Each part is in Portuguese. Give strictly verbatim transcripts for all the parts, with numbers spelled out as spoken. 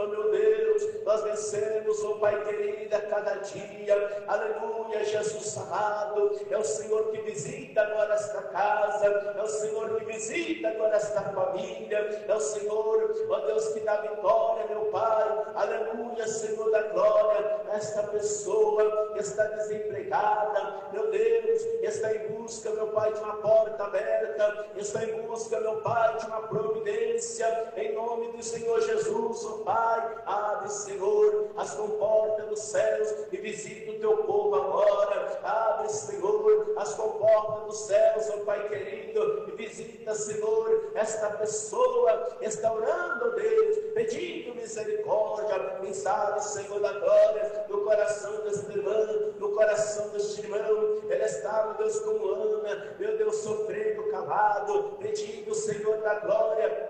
Senhor, meu Deus, nós vencemos, ó Pai querido, a cada dia, aleluia, Jesus amado, é o Senhor que visita agora esta casa, é o Senhor que visita agora esta família, é o Senhor, ó Deus, que dá vitória, meu Pai, aleluia, Senhor da glória, esta pessoa que está desempregada, meu Deus, está em busca, meu Pai, de uma porta aberta, está em busca, meu Pai, de uma providência, em nome do Senhor Jesus, ó Pai, abre, Senhor, as comportas dos céus e visita o teu povo agora, abre, Senhor, as comportas dos céus, ó Pai querido, e visita, Senhor, esta pessoa que está orando, Deus, pedindo misericórdia, quem sabe, Senhor da glória, no coração desta irmã, no coração deste irmão, ele está, meu Deus, como Ana, meu Deus, sofrendo, calado, pedindo, Senhor da glória,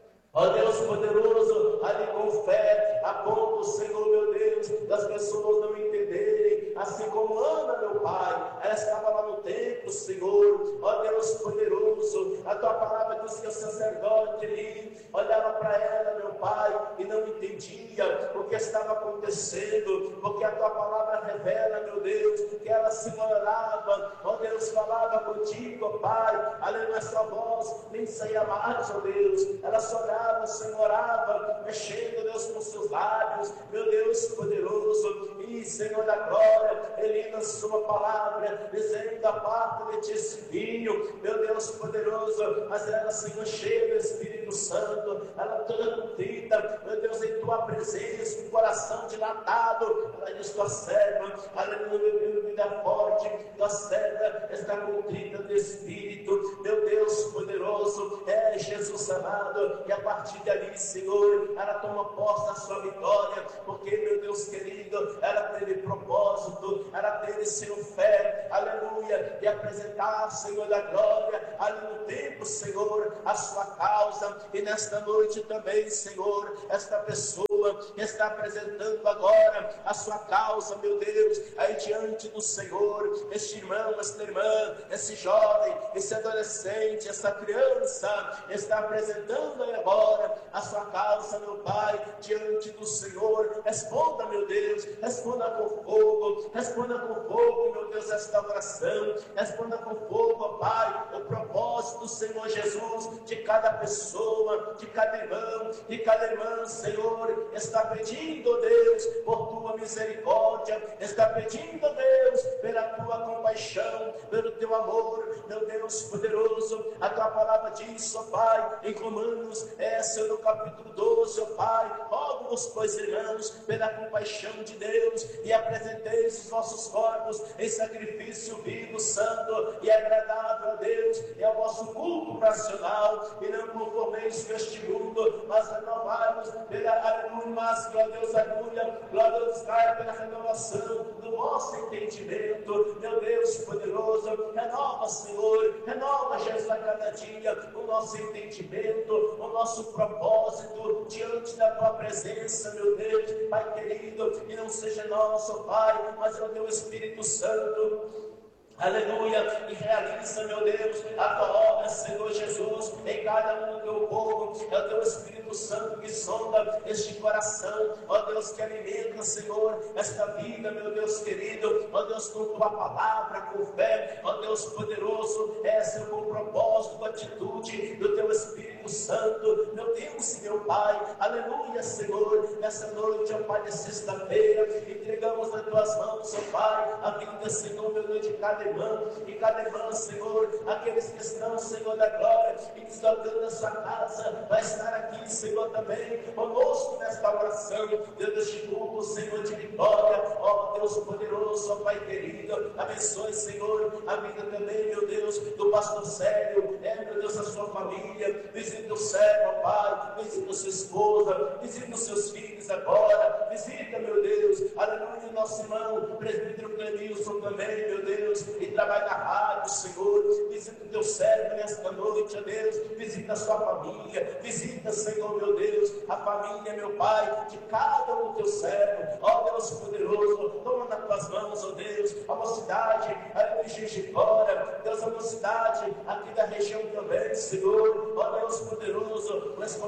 ó Deus poderoso, ali com fé, a ponto, Senhor, meu Deus, das pessoas não entenderem, assim como Ana, meu Pai, ela estava lá no templo, Senhor, ó Deus poderoso, a tua palavra diz que o sacerdote ali olhava para ela, meu Pai, e não entendia o que estava acontecendo, porque a tua palavra revela, meu Deus, que ela se orava, ó Deus, falava contigo, ó Pai, aleluia, a sua voz nem saía mais, ó Deus, ela só orava, Senhor, orava, mexendo, Deus, com seus lábios, meu Deus poderoso, e Senhor da glória, Ele lançou uma palavra, dizendo a parte de ti esse vinho, meu Deus poderoso, mas ela, Senhor, cheia do Espírito Santo, ela toda contrita, meu Deus, em tua presença, com o coração dilatado, ela diz, tua serva, aleluia, meu Deus, vida forte, tua serva está contrita do Espírito, meu Deus poderoso, é Jesus amado, e a partir dali, Senhor, ela toma posse da sua vitória, porque, meu Deus querido, ela teve propósito, ela teve, Senhor, fé, aleluia, e apresentar, Senhor da glória, ali no tempo, Senhor, a sua causa, e nesta noite também, Senhor, esta pessoa que está apresentando agora a sua causa, meu Deus, aí diante do Senhor, este irmão, esta irmã, esse jovem, esse adolescente, essa criança, está apresentando agora a sua causa, meu Pai, diante do Senhor. Responda, meu Deus, responda com fogo, responda com fogo, meu Deus, esta oração, responda com fogo, ó Pai, o propósito do Senhor Jesus, de cada pessoa, de cada irmão, de cada irmã, Senhor, está pedindo, Deus, por tua misericórdia, está pedindo, Deus, pela tua compaixão, pelo teu amor, meu Deus poderoso, a tua palavra diz, ó Pai, em Romanos, é, Senhor, no capítulo doze, ó Pai, rogo-vos, pois, irmãos, pela compaixão de Deus, e apresenteis os vossos corpos em sacrifício vivo, santo e agradável a Deus, e ao vosso culto racional, e não conformeis com este mundo, mas renovai-vos pela aleluia, mas glória a Deus, aleluia, glória a Deus, Pai, pela renovação do vosso entendimento, meu Deus poderoso, renova, Senhor, renova, Jesus, a cada dia, o nosso entendimento, o nosso propósito, diante da tua presença, meu Deus, Pai querido, e não seja nosso, Pai, mas é o teu Espírito Santo, aleluia, e realiza, meu Deus, a tua obra, Senhor Jesus, em cada um do teu povo, é o teu Espírito Santo que sonda este coração, ó Deus, que alimenta, Senhor, esta vida, meu Deus querido, ó Deus, com tua palavra, com fé, ó Deus poderoso, essa é o propósito, com atitude do teu Espírito Santo, meu Deus e meu Pai, aleluia, Senhor, nessa noite, ó Pai, de sexta-feira, entregamos nas tuas mãos, ó Pai, a vida, Senhor, meu Deus, de cada irmão, e cada irmã, Senhor, aqueles que estão, Senhor da glória, e deslocando a sua casa, vai estar aqui, Senhor, também, conosco nesta oração, Deus deste culto, Senhor, de vitória, ó Deus poderoso, ó Pai querido, abençoe, Senhor, a vida também, meu Deus, do pastor Sérgio, é, meu Deus, a sua família, visita o servo, ó Pai, visita a sua esposa, visita os seus filhos agora, visita, meu Deus, aleluia, o nosso irmão, o presbítero Clemilson também, meu Deus, e trabalha na rádio, Senhor, visita o teu servo nesta noite, ó Deus, visita a sua família, visita, Senhor, meu Deus, a família, meu Pai, de cada um do teu servo, ó Deus poderoso, toma nas tuas mãos, ó Deus, a mocidade, a Gengibora, Deus, a mocidade aqui da região também, Senhor, ó Deus poderoso, uma expansão,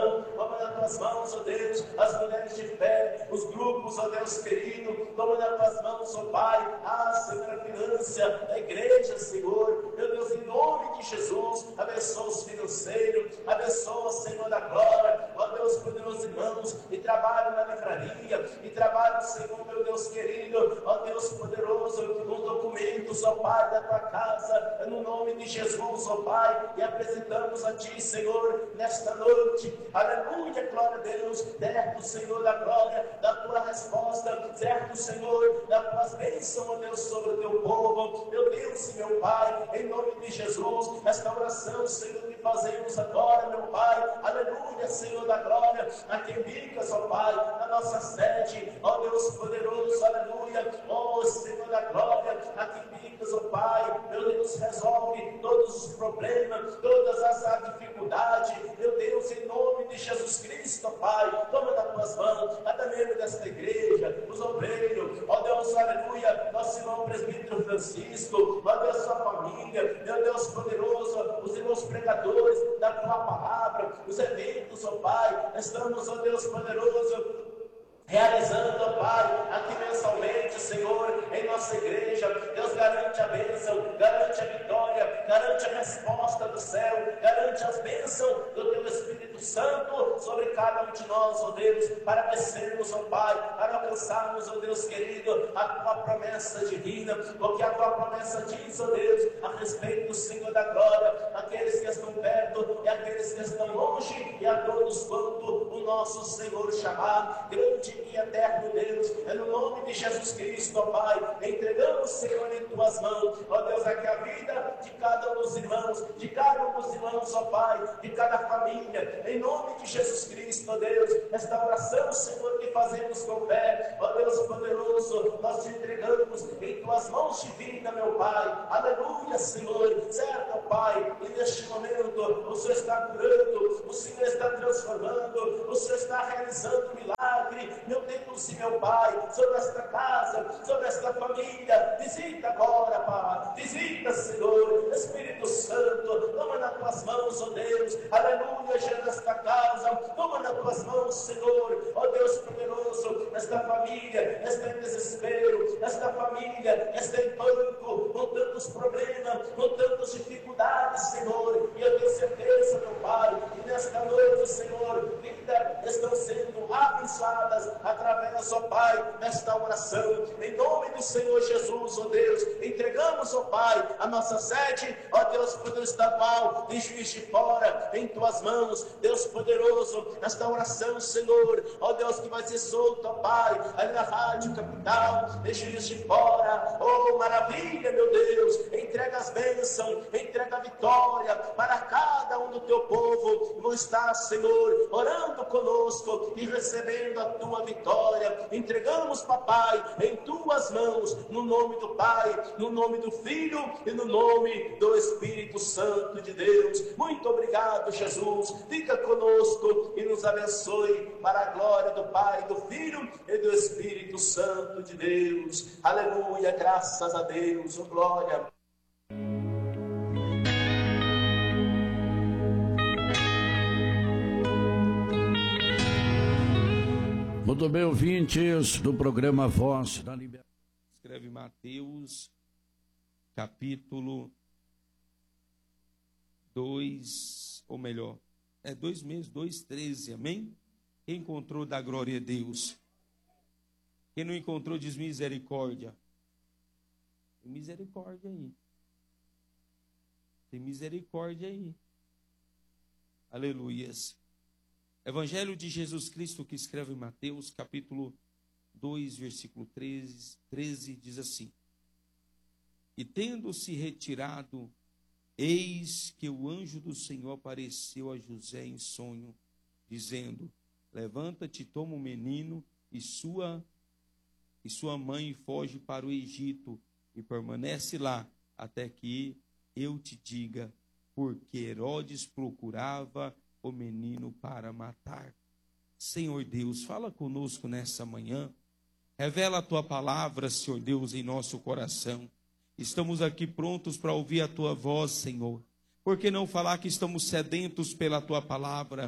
mãos, toma nas tuas mãos, ó Deus, as mulheres de fé, os grupos, ó Deus querido, toma nas tuas mãos, ó Pai, ah, Senhor, a finança da igreja, Senhor, meu Deus, em nome de Jesus, abençoa os financeiros, abençoa, Senhor da glória, ó Deus, poderoso irmãos, e trabalho na livraria, e trabalho, Senhor, meu Deus querido, ó Deus poderoso, nos documentos, ó Pai, da tua casa, no nome de Jesus, ó Pai, e apresentamos a Ti, Senhor, nesta noite, aleluia, glória a Deus, certo, Senhor da glória, da tua resposta, certo, Senhor, da tua bênção, ó Deus, sobre o teu povo, meu Deus e meu Pai, em nome de Jesus, esta oração, Senhor, que fazemos agora, meu Pai, aleluia, Senhor da glória, aqui em Bicas, ó Pai, na nossa sede, ó Deus poderoso, aleluia, ó Senhor da glória, aqui em Bicas, ó Pai, meu Deus, resolve todos os problemas, todas as dificuldades, meu Deus, em nome de Jesus Cristo, ó Pai, toma nas tuas mãos, até mesmo desta igreja, os obreiros, ó Deus, aleluia, nosso irmão presbítero Francisco, ó Deus, sua família, meu Deus poderoso, os irmãos pregadores da tua palavra, os eventos, ó Pai, estamos, ó Deus poderoso, realizando, ó Pai, aqui mensalmente, Senhor, em nossa igreja. Deus, garante a bênção, garante a vitória, garante a resposta do céu, garante as bênçãos do Teu Espírito Santo sobre cada um de nós, ó Deus, para descermos, ó Pai, para alcançarmos, ó Deus querido, a Tua promessa divina, porque a Tua promessa diz, ó Deus, a respeito do Senhor da glória, aqueles que estão perto e aqueles que estão longe, e a todos quanto o nosso Senhor chamar, grande e eterno Deus, é no nome de Jesus Cristo, ó Pai, entregamos, Senhor, em Tuas mãos, ó Deus, aqui a vida de cada um dos irmãos, de cada um dos irmãos, ó Pai, de cada família, em nome de Jesus Cristo, ó Deus, esta oração, Senhor, que fazemos com fé, ó Deus poderoso, nós te entregamos em Tuas mãos divinas, meu Pai, aleluia, Senhor, certo, ó Pai, e neste momento, o Senhor está curando, o Senhor está transformando, o Senhor está realizando milagre, meu Deus e meu Pai, sobre esta casa, sobre esta família, visita agora, Pai, visita, Senhor, Espírito Santo, toma nas Tuas mãos, ó Deus, aleluia, já nesta casa, toma nas Tuas mãos, Senhor, ó Deus poderoso, esta família está em desespero, esta família está em pânico, com tantos problemas, com tantas dificuldades, Senhor, e eu tenho certeza, meu Pai, que nesta noite, Senhor, vidas estão sendo abençoadas através, ó Pai, desta oração, em nome do Senhor Jesus, ó Deus, entregamos, ó Pai, a nossa sede, ó Deus, poder estadual, de Juiz de Fora, em Tuas mãos, Deus poderoso, esta oração, Senhor, ó Deus, que vai ser solta, ó Pai, ali na Rádio Capital, de Juiz de Fora, oh maravilha, meu Deus, entrega as bênçãos, entrega a vitória para cada um do Teu povo, vão estar, Senhor, orando conosco e recebendo a Tua vitória, entregamos, papai, em Tuas mãos, no nome do Pai, no nome do Filho e no nome do Espírito Santo de Deus. Muito obrigado, Jesus, fica conosco e nos abençoe para a glória do Pai, do Filho e do Espírito Santo de Deus. Aleluia, graças a Deus, oh glória. Muito bem, ouvintes do programa Voz da Liberdade. Escreve Mateus, capítulo dois, ou melhor, é dois meses, dois, treze, amém? Quem encontrou, dá glória a Deus. Quem não encontrou, diz misericórdia. Tem misericórdia aí. Tem misericórdia aí. Aleluias. Evangelho de Jesus Cristo, que escreve Mateus, capítulo dois, versículo treze, treze, diz assim: E tendo-se retirado, eis que o anjo do Senhor apareceu a José em sonho, dizendo: Levanta-te, toma o menino e sua, e sua mãe e foge para o Egito, e permanece lá, até que eu te diga, porque Herodes procurava o menino para matar. Senhor Deus, fala conosco nessa manhã, revela a Tua palavra, Senhor Deus, em nosso coração. Estamos aqui prontos para ouvir a Tua voz, Senhor. Por que não falar que estamos sedentos pela Tua palavra?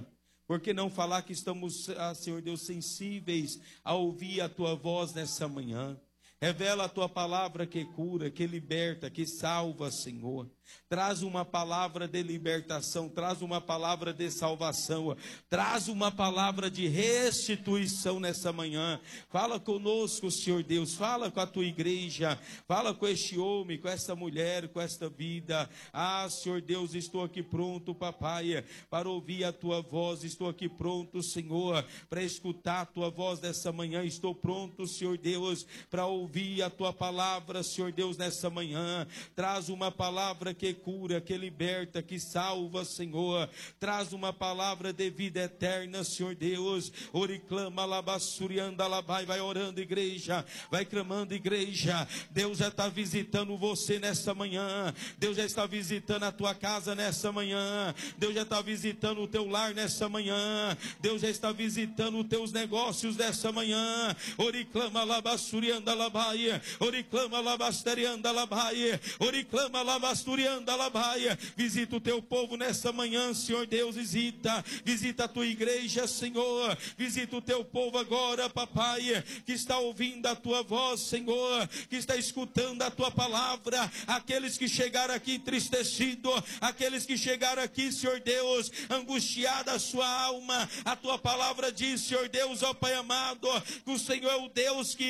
Por que não falar que estamos, ah, Senhor Deus, sensíveis a ouvir a tua voz nessa manhã? Revela a tua palavra que cura, que liberta, que salva, Senhor. Traz uma palavra de libertação, traz uma palavra de salvação, traz uma palavra de restituição nessa manhã. Fala conosco, Senhor Deus, fala com a tua igreja, fala com este homem, com esta mulher, com esta vida. Ah, Senhor Deus, estou aqui pronto, papai, para ouvir a tua voz, estou aqui pronto, Senhor, para escutar a tua voz nessa manhã, estou pronto, Senhor Deus, para ouvir a tua palavra, Senhor Deus, nessa manhã. Traz uma palavra que cura, que liberta, que salva, Senhor. Traz uma palavra de vida eterna, Senhor Deus. Oriclama, labassurianda, labai, vai orando, igreja, vai clamando, igreja. Deus já está visitando você nessa manhã. Deus já está visitando a tua casa nessa manhã. Deus já está visitando o teu lar nessa manhã. Deus já está visitando os teus negócios nessa manhã. Oriclama, labassurianda, labai, oriclama, labasterianda, labai, oriclama, labasturianda, alabaia. Visita o teu povo nessa manhã, Senhor Deus, visita, visita a tua igreja, Senhor, visita o teu povo agora, papai, que está ouvindo a tua voz, Senhor, que está escutando a tua palavra, aqueles que chegaram aqui entristecidos, aqueles que chegaram aqui, Senhor Deus, angustiada a sua alma, a tua palavra diz, Senhor Deus, ó Pai amado, que o Senhor é o Deus que